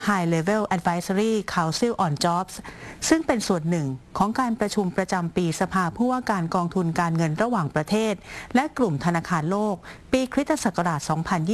High Level Advisory Council on Jobs ซึ่งเป็นส่วนหนึ่งของการประชุมประจำปีสภาผู้ว่าการกองทุนการเงินระหว่างประเทศและกลุ่มธนาคารโลกปีคริสตศักราช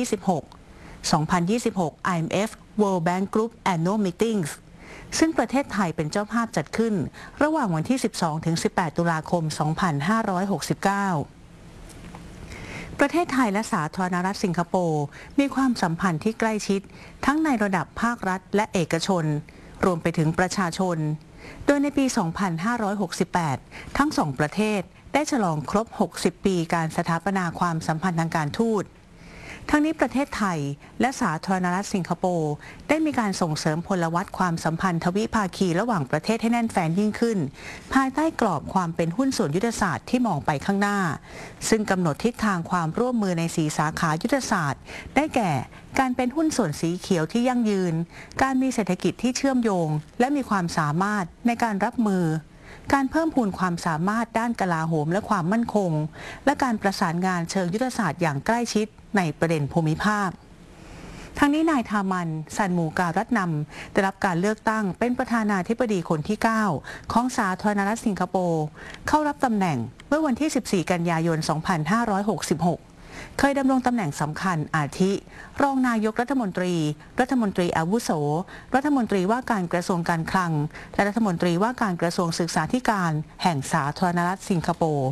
2026 IMF World Bank Group Annual Meetings ซึ่งประเทศไทยเป็นเจ้าภาพจัดขึ้นระหว่างวันที่ 12-18 ตุลาคม 2569 ประเทศไทยและสาธารณรัฐสิงคโปร์มีความสัมพันธ์ที่ใกล้ชิดทั้งในระดับภาครัฐและเอกชนรวมไปถึงประชาชนโดยในปี 2568 ทั้งสองประเทศได้ฉลองครบ 60 ปีการสถาปนาความสัมพันธ์ทางการทูตทั้งนี้ประเทศไทยและสาธารณรัฐสิงคโปร์ได้มีการส่งเสริมพลวัตความสัมพันธ์ทวิภาคีระหว่างประเทศให้แน่นแฟ้นยิ่งขึ้นภายใต้กรอบความเป็นหุ้นส่วนยุทธศาสตร์ที่มองไปข้างหน้าซึ่งกำหนดทิศทางความร่วมมือใน4 สาขายุทธศาสตร์ได้แก่การเป็นหุ้นส่วนสีเขียวที่ยั่งยืนการมีเศรษฐกิจที่เชื่อมโยงและมีความสามารถในการรับมือการเพิ่มพูนความสามารถด้านกลาโหมและความมั่นคงและการประสานงานเชิงยุทธศาสตร์อย่างใกล้ชิดในประเด็นภูมิภาคทั้งนี้นายทามันซันมูการัตนำได้รับการเลือกตั้งเป็นประธานาธิบดีคนที่ 9 ของสาธารณรัฐสิงคโปร์เข้ารับตำแหน่งเมื่อวันที่ 14 กันยายน 2566 เคยดำรงตำแหน่งสำคัญอาทิรองนายกรัฐมนตรีรัฐมนตรีอาวุโสรัฐมนตรีว่าการกระทรวงการคลังและรัฐมนตรีว่าการกระทรวงศึกษาธิการแห่งสาธารณรัฐสิงคโปร์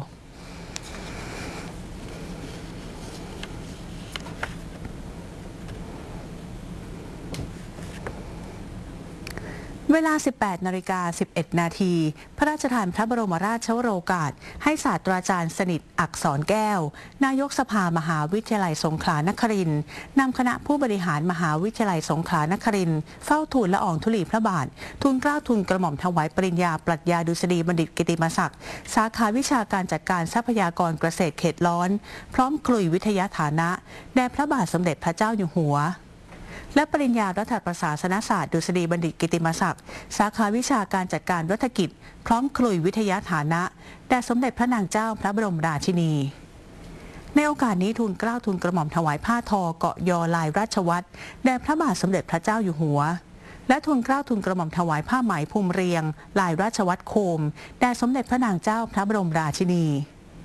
เวลา 18:11 นาทีพระราชทานพระบรมราชวโรกาสให้ศาสตราจารย์สนิทอักษรแก้วนายกสภามหาวิทยาลัยสงขลานครินทร์นำคณะผู้บริหารมหาวิทยาลัยสงขลานครินทร์เฝ้าทูลละอองธุลีพระบาททูลเกล้าทูลกระหม่อมถวายปริญญาปรัชญาดุษฎีบัณฑิตกิติมศักดิ์สาขาวิชาการจัดการทรัพยากรเกษตรเขตร้อนพร้อมคลุยวิทยาฐานะแด่พระบาทสมเด็จพระเจ้าอยู่หัวและปริญญารัฐประศาสนศาสตร์ดุษฎีบัณฑิตกิติมศักดิ์สาขาวิชาการจัดการรัฐกิจพร้อมคลุยวิทยาฐานะแด่สมเด็จพระนางเจ้าพระบรมราชินีในโอกาสนี้ทูลเกล้าทูลกระหม่อมถวายผ้าทอเกาะยอลายราชวัตรแด่พระบาทสมเด็จพระเจ้าอยู่หัวและทูลเกล้าทูลกระหม่อมถวายผ้าไหมภูมิเรียงลายราชวัตรโคมแด่สมเด็จพระนางเจ้าพระบรมราชินี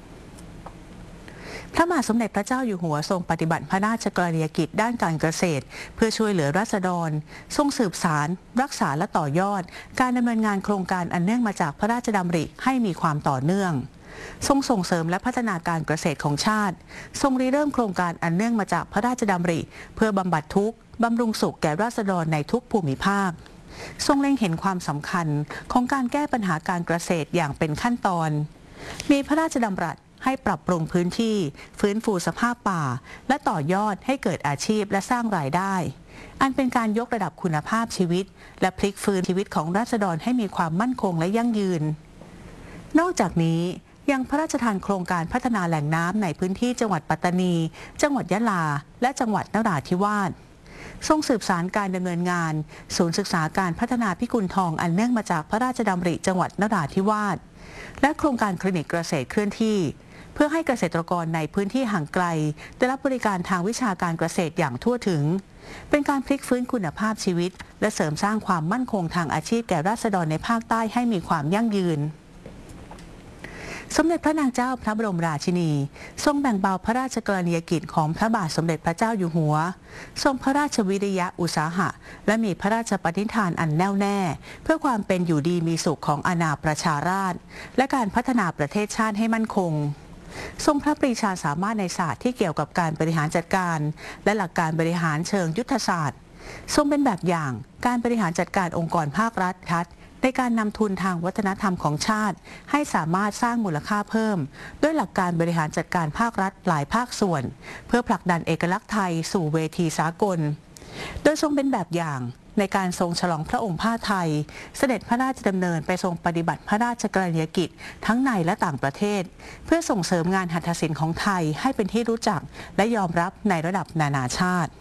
พระบาทสมเด็จพระเจ้าอยู่หัวทรงปฏิบัติพระราชกรณียกิจด้านการเกษตรเพื่อช่วยเหลือราษฎรทรงสืบสานรักษาและต่อยอดการดำเนินงานโครงการอันเนื่องมาจากพระราชดำริให้มีความต่อเนื่องทรงส่งเสริมและพัฒนาการเกษตรของชาติทรงริเริ่มโครงการอันเนื่องมาจากพระราชดำริเพื่อบำบัดทุกข์บำรุงสุขแก่ราษฎรในทุกภูมิภาคทรงเล็งเห็นความสำคัญของการแก้ปัญหาการเกษตรอย่างเป็นขั้นตอนมีพระราชดำรัสให้ปรับปรุงพื้นที่ฟื้นฟูสภาพป่าและต่อยอดให้เกิดอาชีพและสร้างรายได้อันเป็นการยกระดับคุณภาพชีวิตและพลิกฟื้นชีวิตของราษฎรให้มีความมั่นคงและยั่งยืนนอกจากนี้ยังพระราชทานโครงการพัฒนาแหล่งน้ำในพื้นที่จังหวัดปัตตานีจังหวัดยะลาและจังหวัดนราธิวาสทรงสืบสานการดำเนินงานศูนย์ศึกษาการพัฒนาพิกุลทองอันเนื่องมาจากพระราชดำริจังหวัดนราธิวาสและโครงการคลินิกเกษตรเคลื่อนที่เพื่อให้เกษตรกรในพื้นที่ห่างไกลได้รับบริการทางวิชาการเกษตรอย่างทั่วถึงเป็นการพลิกฟื้นคุณภาพชีวิตและเสริมสร้างความมั่นคงทางอาชีพแก่ราษฎรในภาคใต้ให้มีความยั่งยืนสมเด็จพระนางเจ้าพระบรมราชินีทรงแบ่งเบาพระราชกรณียกิจของพระบาทสมเด็จพระเจ้าอยู่หัวทรงพระราชวิริยะอุตสาหะและมีพระราชปณิธานอันแน่วแน่เพื่อความเป็นอยู่ดีมีสุขของอาณาประชาราษฎร์และการพัฒนาประเทศชาติให้มั่นคงทรงพระปรีชาสามารถในศาสตร์ที่เกี่ยวกับการบริหารจัดการและหลักการบริหารเชิงยุทธศาสตร์ทรงเป็นแบบอย่างการบริหารจัดการองค์กรภาครัฐในการนำทุนทางวัฒนธรรมของชาติให้สามารถสร้างมูลค่าเพิ่มด้วยหลักการบริหารจัดการภาครัฐหลายภาคส่วนเพื่อผลักดันเอกลักษณ์ไทยสู่เวทีสากลโดยทรงเป็นแบบอย่างในการทรงฉลองพระองค์ผ้าไทยเสด็จพระราชดำเนินไปทรงปฏิบัติพระราชกรณียกิจทั้งในและต่างประเทศเพื่อส่งเสริมงานหัตถศิลป์ของไทยให้เป็นที่รู้จักและยอมรับในระดับนานาชาติ